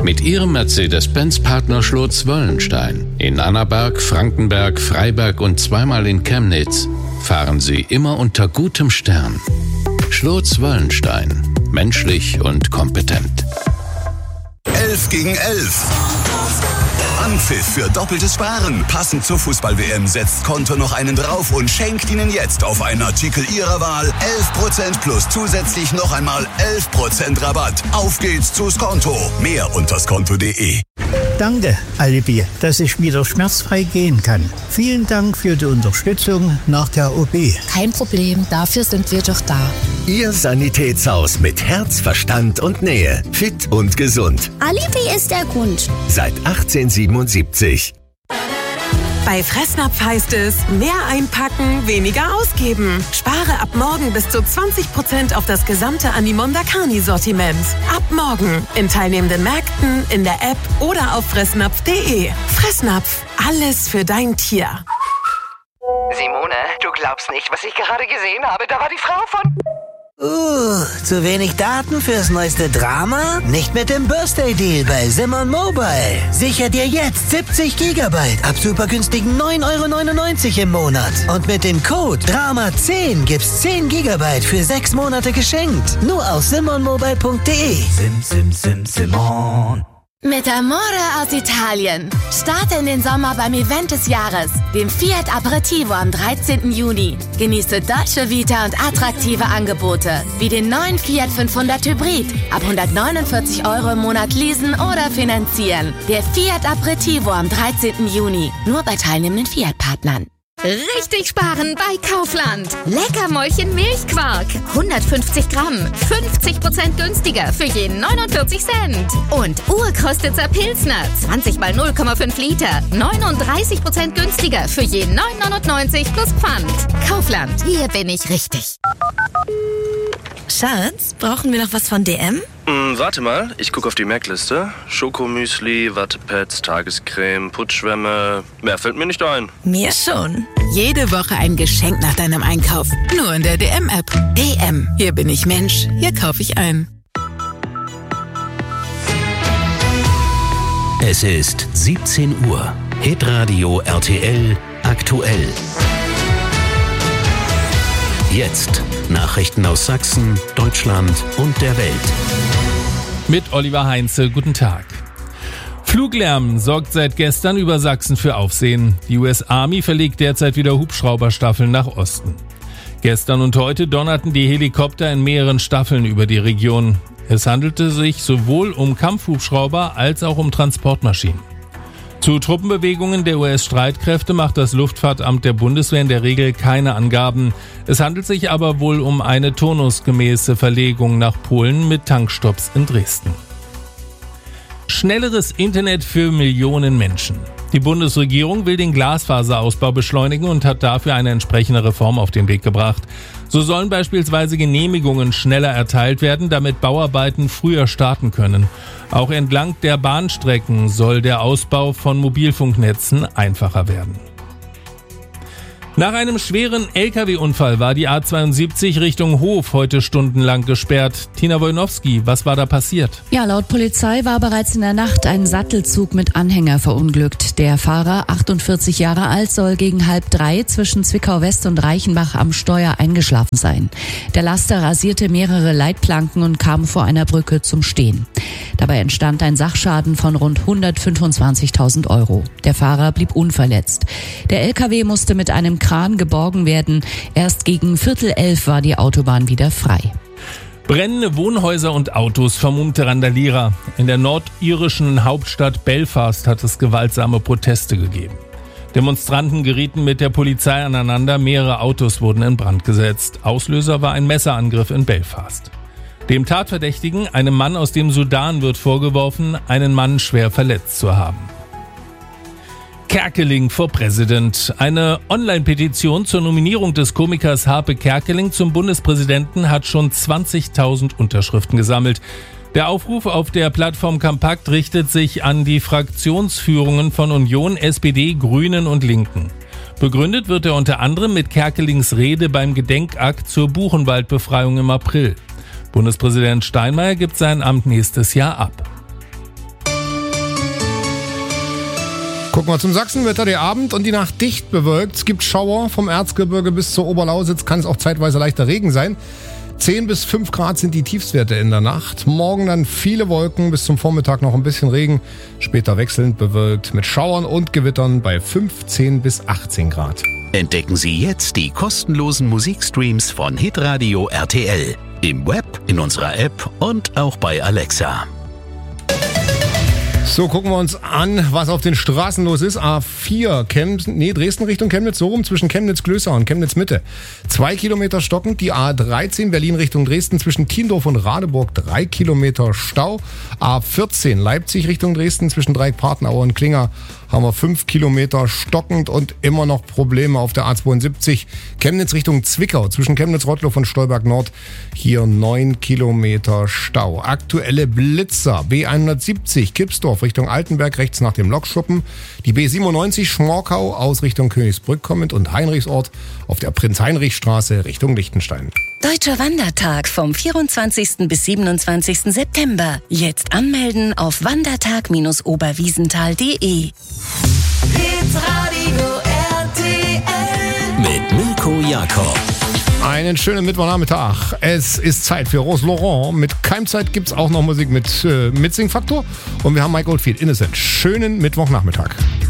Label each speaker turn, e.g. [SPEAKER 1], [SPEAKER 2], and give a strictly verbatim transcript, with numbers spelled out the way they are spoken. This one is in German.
[SPEAKER 1] Mit Ihrem Mercedes-Benz-Partner Schlotz-Wöllenstein in Annaberg, Frankenberg, Freiberg und zweimal in Chemnitz fahren Sie immer unter gutem Stern. Schlotz-Wöllenstein. Menschlich und kompetent.
[SPEAKER 2] elf gegen elf. Anpfiff für doppeltes Sparen. Passend zur Fußball-W M setzt Konto noch einen drauf und schenkt Ihnen jetzt auf einen Artikel Ihrer Wahl elf Prozent plus zusätzlich noch einmal elf Prozent Rabatt. Auf geht's zu Skonto. Mehr unter skonto punkt de.
[SPEAKER 3] Danke, Alibi, dass ich wieder schmerzfrei gehen kann. Vielen Dank für die Unterstützung nach der O P.
[SPEAKER 4] Kein Problem, dafür sind wir doch da.
[SPEAKER 5] Ihr Sanitätshaus mit Herz, Verstand und Nähe. Fit und gesund.
[SPEAKER 6] Alibi ist der Grund.
[SPEAKER 5] Seit achtzehnhundertsiebenundsiebzig.
[SPEAKER 7] Bei Fressnapf heißt es, mehr einpacken, weniger ausgeben. Spare ab morgen bis zu zwanzig Prozent auf das gesamte Animonda Carni-Sortiment. Ab morgen in teilnehmenden Märkten, in der App oder auf fressnapf punkt de. Fressnapf, alles für dein Tier.
[SPEAKER 8] Simone, du glaubst nicht, was ich gerade gesehen habe. Da war die Frau von...
[SPEAKER 9] Uh, zu wenig Daten fürs neueste Drama? Nicht mit dem Birthday-Deal bei Simon Mobile. Sicher dir jetzt siebzig Gigabyte ab super günstigen neun Euro neunundneunzig im Monat. Und mit dem Code Drama zehn gibt's zehn Gigabyte für sechs Monate geschenkt. Nur auf simon mobile punkt de.
[SPEAKER 10] Sim, sim, sim, Simon.
[SPEAKER 11] Mit Amore aus Italien. Starte in den Sommer beim Event des Jahres, dem Fiat Aperitivo am dreizehnten Juni. Genieße Dolce Vita und attraktive Angebote, wie den neuen Fiat fünfhundert Hybrid, ab hundertneunundvierzig Euro im Monat leasen oder finanzieren. Der Fiat Aperitivo am dreizehnten Juni, nur bei teilnehmenden Fiat-Partnern.
[SPEAKER 12] Richtig sparen bei Kaufland. Leckermäulchen Milchquark. hundertfünfzig Gramm. fünfzig Prozent günstiger für jeden neunundvierzig Cent. Und Urkostitzer Pilsner. zwanzig mal null Komma fünf Liter. neununddreißig Prozent günstiger für jeden neun neunundneunzig plus Pfand. Kaufland. Hier bin ich richtig.
[SPEAKER 13] Schatz, brauchen wir noch was von D M?
[SPEAKER 14] Hm, warte mal, ich gucke auf die Merkliste. Schokomüsli, Wattepads, Tagescreme, Putzschwämme. Mehr fällt mir nicht ein.
[SPEAKER 13] Mir schon.
[SPEAKER 15] Jede Woche ein Geschenk nach deinem Einkauf. Nur in der D M-App. D M. Hier bin ich Mensch. Hier kaufe ich ein.
[SPEAKER 5] Es ist siebzehn Uhr. Hitradio R T L aktuell. Jetzt Nachrichten aus Sachsen, Deutschland und der Welt.
[SPEAKER 16] Mit Oliver Heinze, guten Tag. Fluglärm sorgt seit gestern über Sachsen für Aufsehen. Die U S Army verlegt derzeit wieder Hubschrauberstaffeln nach Osten. Gestern und heute donnerten die Helikopter in mehreren Staffeln über die Region. Es handelte sich sowohl um Kampfhubschrauber als auch um Transportmaschinen. Zu Truppenbewegungen der U S-Streitkräfte macht das Luftfahrtamt der Bundeswehr in der Regel keine Angaben. Es handelt sich aber wohl um eine turnusgemäße Verlegung nach Polen mit Tankstopps in Dresden. Schnelleres Internet für Millionen Menschen. Die Bundesregierung will den Glasfaserausbau beschleunigen und hat dafür eine entsprechende Reform auf den Weg gebracht. So sollen beispielsweise Genehmigungen schneller erteilt werden, damit Bauarbeiten früher starten können. Auch entlang der Bahnstrecken soll der Ausbau von Mobilfunknetzen einfacher werden. Nach einem schweren L K W-Unfall war die A zweiundsiebzig Richtung Hof heute stundenlang gesperrt. Tina Wojnowski, was war da passiert?
[SPEAKER 17] Ja, laut Polizei war bereits in der Nacht ein Sattelzug mit Anhänger verunglückt. Der Fahrer, achtundvierzig Jahre alt, soll gegen halb drei zwischen Zwickau West und Reichenbach am Steuer eingeschlafen sein. Der Laster rasierte mehrere Leitplanken und kam vor einer Brücke zum Stehen. Dabei entstand ein Sachschaden von rund hundertfünfundzwanzigtausend Euro. Der Fahrer blieb unverletzt. Der L K W musste mit einem Kran geborgen werden. Erst gegen Viertel elf war die Autobahn wieder frei.
[SPEAKER 16] Brennende Wohnhäuser und Autos, vermummte Randalierer. In der nordirischen Hauptstadt Belfast hat es gewaltsame Proteste gegeben. Demonstranten gerieten mit der Polizei aneinander, mehrere Autos wurden in Brand gesetzt. Auslöser war ein Messerangriff in Belfast. Dem Tatverdächtigen, einem Mann aus dem Sudan, wird vorgeworfen, einen Mann schwer verletzt zu haben. Kerkeling for President. Eine Online-Petition zur Nominierung des Komikers Harpe Kerkeling zum Bundespräsidenten hat schon zwanzigtausend Unterschriften gesammelt. Der Aufruf auf der Plattform Compact richtet sich an die Fraktionsführungen von Union, S P D, Grünen und Linken. Begründet wird er unter anderem mit Kerkelings Rede beim Gedenkakt zur Buchenwaldbefreiung im April. Bundespräsident Steinmeier gibt sein Amt nächstes Jahr ab.
[SPEAKER 6] Gucken wir zum Sachsenwetter. Der Abend und die Nacht dicht bewölkt. Es gibt Schauer vom Erzgebirge bis zur Oberlausitz. Kann es auch zeitweise leichter Regen sein. zehn bis fünf Grad sind die Tiefstwerte in der Nacht. Morgen dann viele Wolken, bis zum Vormittag noch ein bisschen Regen. Später wechselnd bewölkt mit Schauern und Gewittern bei fünfzehn bis achtzehn Grad.
[SPEAKER 5] Entdecken Sie jetzt die kostenlosen Musikstreams von Hitradio R T L. Im Web, in unserer App und auch bei Alexa.
[SPEAKER 6] So, gucken wir uns an, was auf den Straßen los ist. A vier, Chemnitz, nee, Dresden Richtung Chemnitz, so rum, zwischen Chemnitz-Glößau und Chemnitz-Mitte. Zwei Kilometer stockend. Die A dreizehn, Berlin Richtung Dresden, zwischen Tiendorf und Radeburg, drei Kilometer Stau. A vierzehn, Leipzig Richtung Dresden, zwischen Dreieck-Partnauer und Klinger, haben wir fünf Kilometer stockend und immer noch Probleme auf der A zweiundsiebzig. Chemnitz Richtung Zwickau, zwischen Chemnitz-Rottloff und Stolberg Nord, hier neun Kilometer Stau. Aktuelle Blitzer, B hundertsiebzig, Kipsdorf Richtung Altenberg, rechts nach dem Lokschuppen. Die B siebenundneunzig, Schmorkau, aus Richtung Königsbrück kommend und Heinrichsort auf der Prinz-Heinrich-Straße Richtung Liechtenstein.
[SPEAKER 18] Deutscher Wandertag vom vierundzwanzigsten bis siebenundzwanzigsten September. Jetzt anmelden auf wandertag Bindestrich oberwiesenthal punkt de.
[SPEAKER 2] Hitradio R T L
[SPEAKER 5] mit Milko Jakob.
[SPEAKER 6] Einen schönen Mittwochnachmittag. Es ist Zeit für Rose Laurent. Mit Keimzeit gibt es auch noch Musik mit äh, Mitsingfaktor. Und wir haben Mike Oldfield, Innocent. Schönen Mittwochnachmittag.